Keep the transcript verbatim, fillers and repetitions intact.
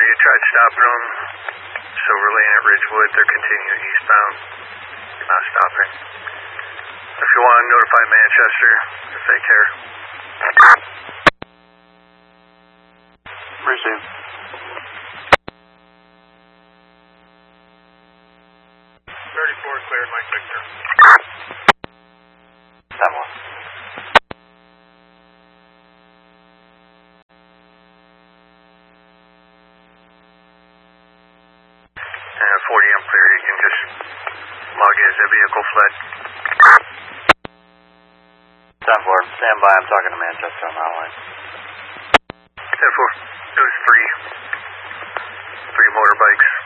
you tried stopping them. Silver Lane at Ridgewood, they're continuing eastbound. Not stopping. If you want to notify Manchester, if they care. Receive. thirty-four cleared, Mike Victor. That one. And forty, I'm clear. You can just log in as a vehicle fled. ten four, stand by. I'm talking to Manchester on that line. ten four, it was three. Three motorbikes.